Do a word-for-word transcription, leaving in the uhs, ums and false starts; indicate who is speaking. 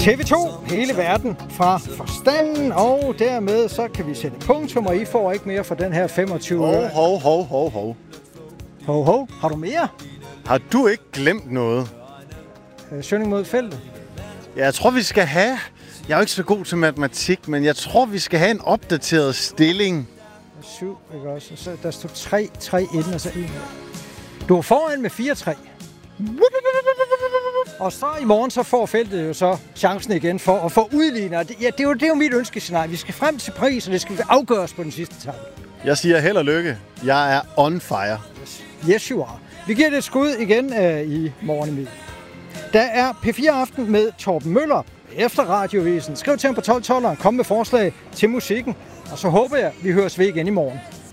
Speaker 1: T V to, hele verden fra forstanden, og dermed så kan vi sætte punktum, og I får ikke mere for den her femogtyve øre.
Speaker 2: Hov, hov, hov, hov.
Speaker 1: Hov, hov. Har du mere?
Speaker 2: Har du ikke glemt noget?
Speaker 1: Øh, Sønning mod feltet.
Speaker 2: Ja, jeg tror, vi skal have... Jeg er jo ikke så god til matematik, men jeg tror, vi skal have en opdateret stilling.
Speaker 1: syv, ikke også? Og så der stod tre tre inden, og så en. Du er foran med fire tre. Og så i morgen, så får feltet jo så chancen igen for at få udligner. Det, ja, det er jo, det er jo mit ønskescenarie. Vi skal frem til pris, og det skal afgøres på den sidste etape.
Speaker 2: Jeg siger held og lykke. Jeg er on fire.
Speaker 1: Yes, yes you are. Vi giver det et skud igen øh, i morgen i middag. Der er P fire Aften med Torben Møller efter Radiovisen. Skriv til ham på tolv tolv og kom med forslag til musikken. Og så håber jeg, vi høres ved igen i morgen.